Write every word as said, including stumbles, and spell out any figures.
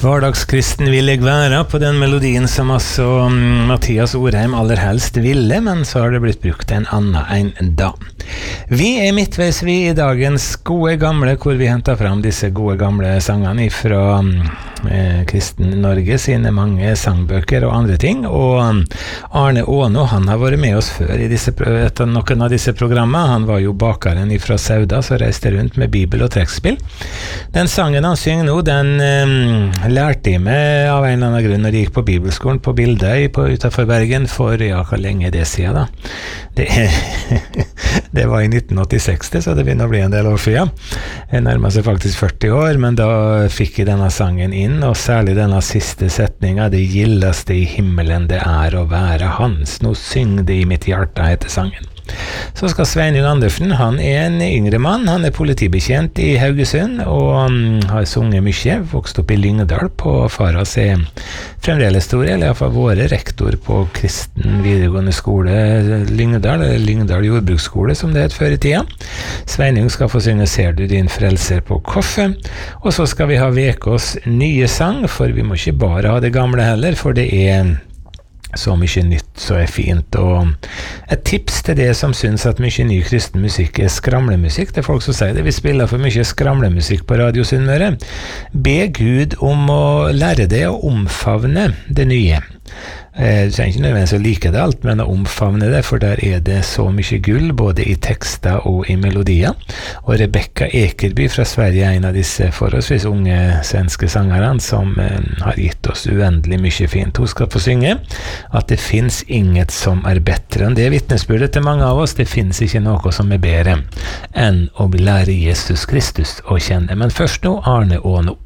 Hverdagskristen vil jeg være på den melodien som altså Mathias Orheim aller helst ville, men så har det blitt brukt en annen en da. Vi er midtveis vi i dagens gode gamle, hvor vi hentet fram disse gode gamle sangene fra eh, Kristen Norge sine mange sangbøker og andre ting, og Arne Åno, han har vært med oss før i disse, etter noen av disse programmene. Han var jo bakeren fra Sauda, så reiste rundt med bibel og trekkspill. Den sangen han synger nå, den eh, lærte jeg meg av en eller annen grunn når jeg gikk på bibelskolen på Bildøy på, utenfor Bergen, for ja, hvor lenge det siden da? Det, det var i nitten åttiseks, så det begynner å bli en del år siden. Jeg nærmer seg faktisk førti år, men da fikk jeg denne sangen inn, og særlig denne siste setningen, det gildeste i himmelen det er å være hans. Nå syng det i mitt hjerte, heter sangen. Så skal Sveinung Andersen, han er en yngre mann, han er politibetjent i Haugesund, og um, har sunget mye, vokst opp i Lyngdal på Faras er fremdeles stor, eller i hvert fall våre rektor på kristen videregående skole Lyngdal, eller Lyngdal jordbruksskole som det het før i tida. Sveinung skal få synge Ser du din frelser på koffe, og så skal vi ha vekås nye sang, for vi må ikke bare ha det gamle heller, for det er så mye nytt, så er fint, og et tips til det som synes at mye ny kristen musikk er skramlemusikk, det er folk som sier det, vi spiller for mye skramlemusikk på Radio Sunnmøre. Be Gud om å lære det å omfavne det nye. Du trenger ikke nødvendigvis å like det alt, men å omfavne det, for der er det så mye gull, både i tekster og i melodier. Og Rebecca Ekerby fra Sverige er en av disse forholdsvis unge svenske sangerne som eh, har gitt oss uendelig mye fint. Hun skal få synge at det finnes inget som er bedre enn det vittnesbyrdet til mange av oss. Det finnes ikke noe som er bedre enn å lære Jesus Kristus å kjenne. Men først nå Arne Åno.